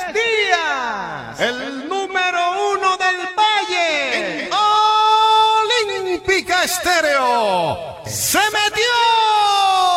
Díaz, el número 1 del Valle, Olímpica Estéreo, se metió.